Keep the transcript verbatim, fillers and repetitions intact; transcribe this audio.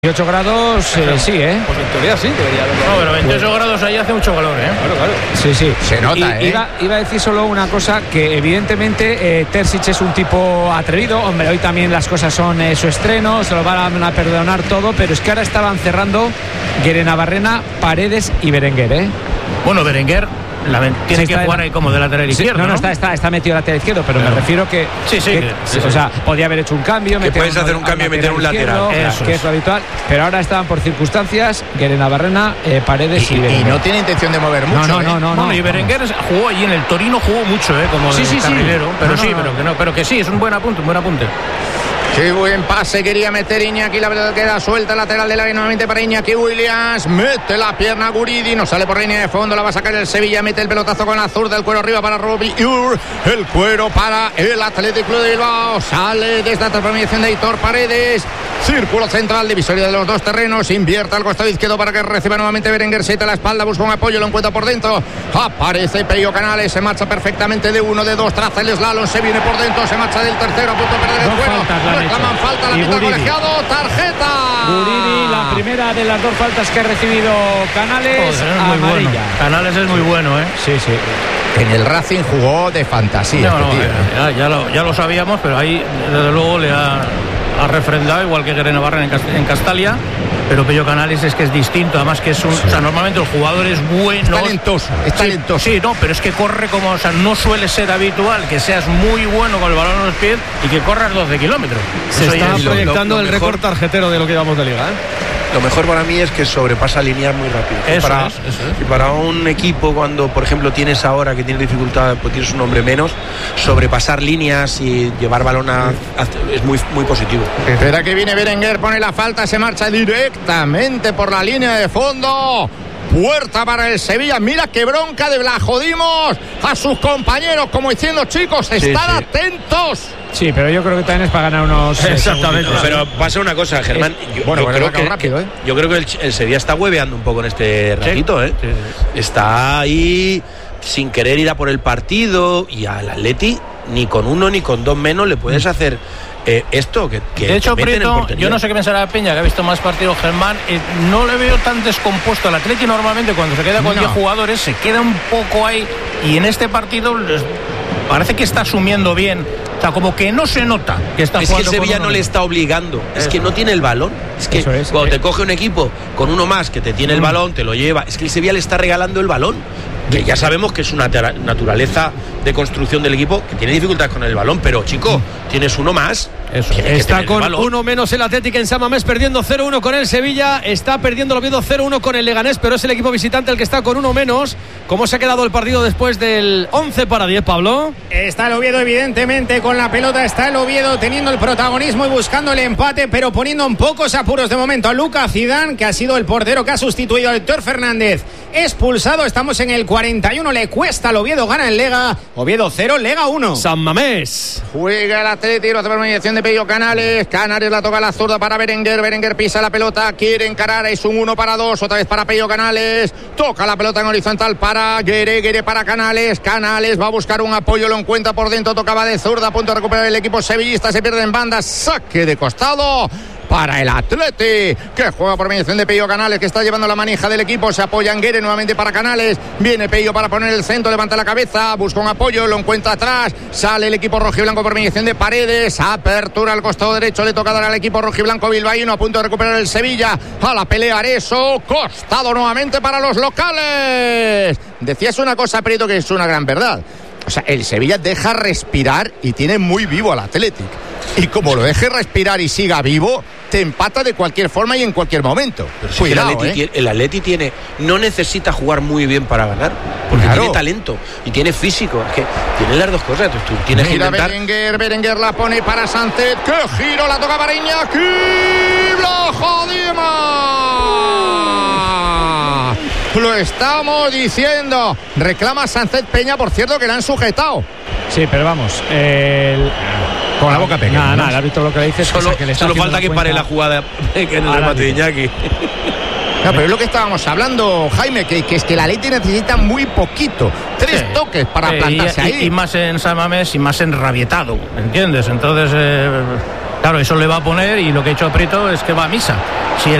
veintiocho grados, eh, sí, ¿eh? Pues en teoría sí, debería haberlo. No, pero veintiocho pues, grados ahí hace mucho calor, ¿eh? Claro, claro. Sí, sí. Se nota, y, ¿eh? Iba, iba a decir solo una cosa, que evidentemente eh, Terzic es un tipo atrevido. Hombre, hoy también las cosas son eh, su estreno, se lo van a, a perdonar todo, pero es que ahora estaban cerrando Guerenabarrena, Paredes y Berenguer, ¿eh? Bueno, Berenguer la, tiene sí, que jugar la... ahí como de lateral sí, izquierdo. No, no, ¿no? Está, está, está metido lateral izquierdo, pero claro. me refiero que. Sí, sí. Que, que, sí, sí o sea, podía haber hecho un cambio. Que puedes hacer un cambio y meter un lateral. Izquierdo, que es lo habitual. Pero ahora estaban por circunstancias, Guerenabarrena, eh, Paredes y, y Berenguer. Y no tiene intención de mover mucho. No, no, ¿eh? no. no, bueno, no y Berenguer no. jugó allí en el Torino, jugó mucho, ¿eh? Como sí, de sí, carrilero. Sí. Pero no, sí, no, pero que no, pero que sí, es un buen apunte, un buen apunte. Qué buen pase quería meter Iñaki, la pelota queda suelta, lateral del área nuevamente para Iñaki Williams, mete la pierna Guridi, no sale por línea de fondo, la va a sacar el Sevilla, mete el pelotazo con la zurda, el cuero arriba para Robbie Ur, el cuero para el Athletic Club de Bilbao, sale desde la transformación de Aitor Paredes, círculo central, divisoria de los dos terrenos, invierte al costado izquierdo para que reciba nuevamente Berenguer, se a la espalda, busca un apoyo, lo encuentra por dentro, aparece Pello Canales, se marcha perfectamente de uno, de dos, traza el slalom, se viene por dentro, se marcha del tercero, a punto de perder el no juego, faltas, reclaman falta, la mitad colegiado, tarjeta. Guridi, la primera de las dos faltas que ha recibido Canales, Joder, es amarilla. muy bueno. Canales es muy bueno, ¿eh? Sí, sí. En el Racing jugó de fantasía. No, no, este tío, ya, ya, lo, ya lo sabíamos, pero ahí desde luego le ha, ha refrendado, igual que Guerenabarrena en, Cast en Castalia. Pero Pello Canales es que es distinto, además que es un, sí. o sea, normalmente el jugador es bueno, es talentoso, es talentoso. Sí, sí, no, pero es que corre como, o sea, no suele ser habitual que seas muy bueno con el balón en los pies y que corras doce kilómetros. Se Eso está es, proyectando lo, lo, lo el mejor, récord tarjetero de lo que llevamos de liga, ¿eh? Lo mejor para mí es que sobrepasa líneas muy rápido. Eso para, es, eso es. Y para un equipo, cuando por ejemplo tienes ahora que tienes dificultad, pues tienes un hombre menos, sobrepasar líneas y llevar balón a, a, es muy, muy positivo. Espera que viene Berenguer, pone la falta, se marcha directamente por la línea de fondo. Puerta para el Sevilla, mira qué bronca de la jodimos a sus compañeros, como diciendo, chicos, estad sí, sí. atentos. Sí, pero yo creo que también es para ganar unos. Exactamente. Pero pasa una cosa, Germán. Yo, bueno, yo, bueno, creo que, rápido, que, ¿eh? yo creo que el, el Sevilla está hueveando un poco en este ratito, ¿eh? Sí, sí. Está ahí sin querer ir a por el partido y al Atleti ni con uno ni con dos menos le puedes hacer. Eh, esto que, que de hecho, Prieto, yo no sé qué pensará Peña, que ha visto más partidos Germán, eh, no le veo tan descompuesto al Atleti. Normalmente cuando se queda con diez no. jugadores se queda un poco ahí, y en este partido les parece que está asumiendo bien, o sea, como que no se nota que está es jugando. Es que el Sevilla no le está obligando, es que no tiene el balón, es que es, cuando eh. te coge un equipo con uno más que te tiene el balón, te lo lleva, es que el Sevilla le está regalando el balón, que ya sabemos que es una naturaleza de construcción del equipo que tiene dificultades con el balón, pero chico, tienes uno más. Eso. Está con uno menos el Atlético en San Mamés, perdiendo cero uno con el Sevilla, está perdiendo el Oviedo cero uno con el Leganés, pero es el equipo visitante el que está con uno menos. ¿Cómo se ha quedado el partido después del once para diez, Pablo? Está el Oviedo evidentemente con la pelota, está el Oviedo teniendo el protagonismo y buscando el empate, pero poniendo en pocos apuros de momento a Lucas Zidane, que ha sido el portero que ha sustituido a Héctor Fernández, expulsado. Estamos en el cuarenta y uno, le cuesta al Oviedo, gana el Lega. Oviedo cero, Lega uno. San Mamés. Juega el Atlético, hace permisión de Pello Canales. Canales la toca a la zurda para Berenguer. Berenguer pisa la pelota, quiere encarar, es un uno para dos, otra vez para Pello Canales. Toca la pelota en horizontal para Guere, Guere para Canales. Canales va a buscar un apoyo, lo encuentra por dentro, tocaba de zurda, a punto de recuperar el equipo sevillista, se pierde en banda, saque de costado para el Atleti, que juega por mediación de Pello Canales, que está llevando la manija del equipo, se apoya en Guere nuevamente para Canales, viene Pello para poner el centro, levanta la cabeza, busca un apoyo, lo encuentra atrás, sale el equipo rojiblanco por mediación de Paredes, apertura al costado derecho, le toca dar al equipo rojiblanco bilbaíno, a punto de recuperar el Sevilla, a la pelea Areso, costado nuevamente para los locales. Decías una cosa, Prieto, que es una gran verdad. O sea, el Sevilla deja respirar y tiene muy vivo al Athletic. Y como lo deje respirar y siga vivo, te empata de cualquier forma y en cualquier momento. Pero si Cuidado, el, Atleti, ¿eh? tiene, el Atleti tiene, no necesita jugar muy bien para ganar, porque claro. tiene talento y tiene físico. Es que tiene las dos cosas. Entonces, tú tienes Mira, que intentar. Berenguer, Berenguer la pone para Sánchez. ¡Qué giro! La toca para Iñaki. ¡La jodima! Lo estamos diciendo. Reclama Sánchez Peña, por cierto, que la han sujetado. Sí, pero vamos, el... con la boca pequeña. Nada, nada, el árbitro lo que le dice es solo, que le está solo falta que cuenta... pare la jugada que en el remate de Iñaki. No, pero es lo que estábamos hablando, Jaime, que, que es que la Atleti necesita muy poquito. Tres sí. toques para sí, plantarse y, ahí. Y más en San Mamés y más enrabietado, ¿entiendes? Entonces... Eh... Claro, eso le va a poner, y lo que ha hecho Prieto es que va a misa. Si